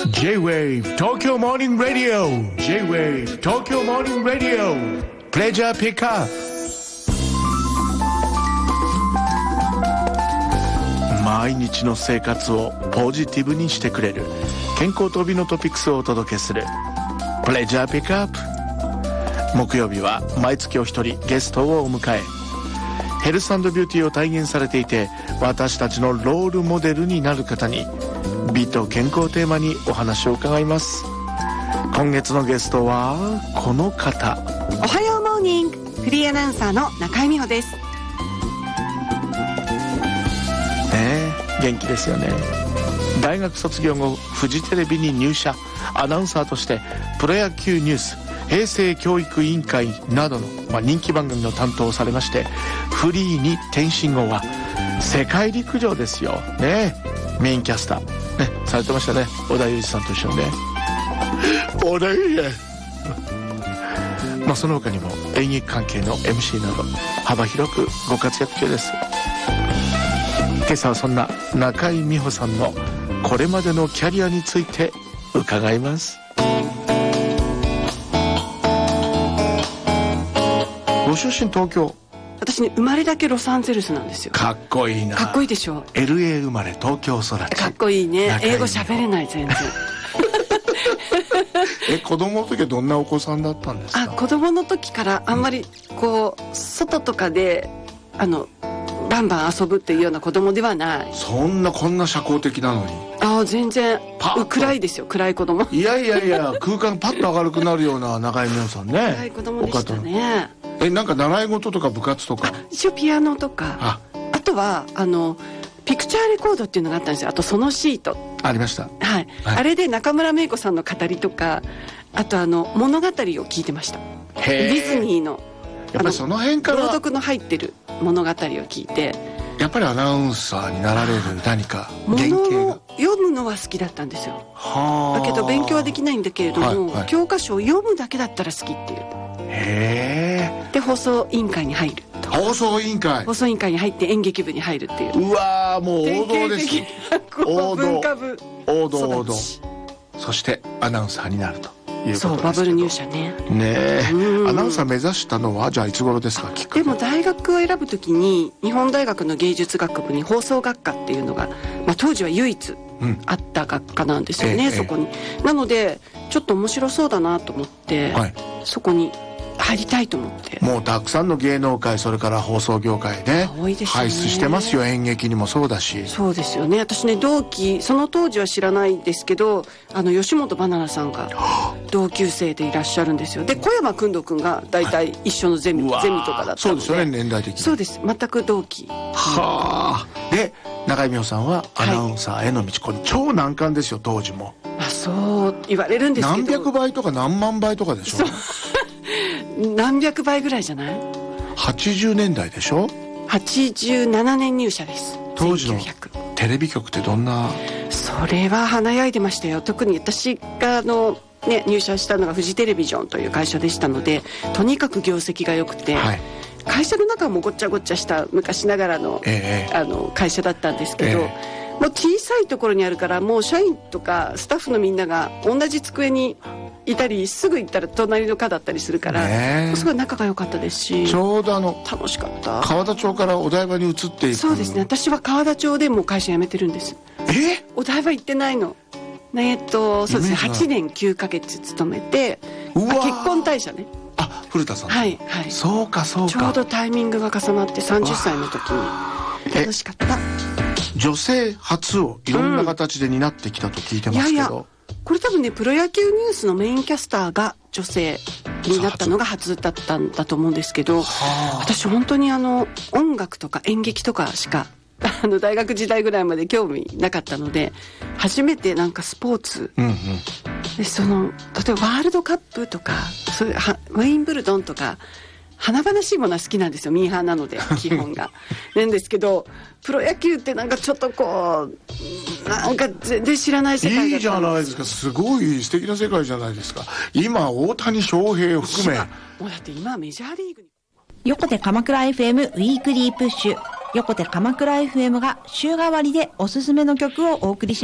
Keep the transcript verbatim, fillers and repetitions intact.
J-Wave 東京モーニングラディオ J-Wave 東京モーニングラディオプレジャーピックアップ。毎日の生活をポジティブにしてくれる健康と美のトピックスをお届けするプレジャーピックアップ。木曜日は毎月お一人ゲストをお迎え、ヘルス&ビューティーを体現されていて私たちのロールモデルになる方に美と健康をテーマにお話を伺います。今月のゲストはこの方。 おはようモーニング、フリーアナウンサーの中井美穂です。 ねえ、元気ですよね。大学卒業後フジテレビに入社、アナウンサーとしてプロ野球ニュース、平成教育委員会などの、まあ、人気番組の担当をされまして、フリーに転身後は世界陸上ですよね、メインキャスター、ね、されてましたね。織田裕二さんと一緒にね。織田裕二まあその他にも演劇関係の エムシー など幅広くご活躍中です。今朝はそんな中井美穂さんのこれまでのキャリアについて伺います。ご出身東京。 私ね、生まれだけロサンゼルスなんですよ。 かっこいいな。 かっこいいでしょ。 エルエー 生まれ東京育ち。 かっこいいね。英語喋れない全然え、子供の時はどんなお子さんだったんですか？ あ、子供の時からあんまりこう、うん、外とかであのバンバン遊ぶっていうような子供ではない。 そんなこんな社交的なのに。 ああ、全然暗いですよ。暗い子供。 いやいやいや、空間パッと明るくなるような中井美穂さんね。 暗い子供でしたね。 え、なんか習い事とか部活とか？ 一応ピアノとか、 あ, あとはあのピクチャーレコードっていうのがあったんですよ。あとそのシートありました、 はい、はい、あれで中村芽衣子さんの語りとか、あとあの物語を聞いてました。ディズニーのやっぱりその辺から朗読の入ってる物語を聞いて、 やっぱりアナウンサーになられる何か原型が。 物を読むのは好きだったんですよ。 はだけど勉強はできないんだけれども、はいはい、教科書を読むだけだったら好きっていう。 へで放送委員会に入ると。 放送委員会放送委員会に入って演劇部に入るっていう。 うわー、もう王道です。 王道文化部王道王道。そしてアナウンサーになるということですけど。 そう、バブル入社ね。 ねえ、アナウンサー目指したのはじゃあいつ頃ですか？きっかけ。 でも大学を選ぶときに日本大学の芸術学部に放送学科っていうのが、まあ、当時は唯一あった学科なんですよね、うん、そこに、ええ、なのでちょっと面白そうだなと思って、はい、そこに入りたいと思って。 もうたくさんの芸能界、それから放送業界で輩出してますよ。演劇にもそうだし。 そうですよね。私ね、同期、その当時は知らないですけど、あの吉本ばななさんが同級生でいらっしゃるんですよ。で小山君堂君が大体一緒のゼミ、はい、ゼミとかだったので。 そうですよね、年代的に。 そうです、全く同期。 はあ。で中井美穂さんはアナウンサーへの道、はい、これ超難関ですよ当時も。 あ、そう言われるんですけど、 何百倍とか何万倍とかでしょ。 何百倍ぐらいじゃない？ はちじゅうねんだいでしょ。 はちじゅうななねん入社です。 当時のテレビ局ってどんな？ それは華やいでましたよ。特に私があの、ね、入社したのがフジテレビジョンという会社でしたので、とにかく業績が良くて、はい、会社の中もごっちゃごっちゃした昔ながら の,、えー、あの会社だったんですけど、えー、もう小さいところにあるから、もう社員とかスタッフのみんなが同じ机にいたり、すぐ行ったら隣の課だったりするから、ね、すごい仲が良かったですし、 ちょうどあの楽しかった。 川田町からお台場に移っていく。 そうですね、私は川田町でもう会社辞めてるんです。 え、 お台場行ってないの。えっとそうですね、はちねんきゅうかげつ勤めて、うわ、結婚退社ね。 あ、古田さん。 はいはい。 そうかそうか。 ちょうどタイミングが重なってさんじゅっさいの時に楽しかった。 女性初をいろんな形で担ってきたと聞いてますけど、うん、いやいや、 これ多分ね、プロ野球ニュースのメインキャスターが女性になったのが初だったんだと思うんですけど、私本当にあの音楽とか演劇とかしかあの大学時代ぐらいまで興味なかったので、初めてなんかスポーツ、うんうん、でその例えばワールドカップとかそういうウェインブルドンとか華々しいものは好きなんですよ。ミーハーなので基本がなんですけど、プロ野球ってなんかちょっとこうなんか全然知らない世界だったんです。 いいじゃないですか。すごい素敵な世界じゃないですか。今大谷翔平を含め、もうだって今メジャーリーグに。 横手鎌倉 エフエム ウィークリープッシュ。横手鎌倉 エフエム が週替わりでおすすめの曲をお送りします。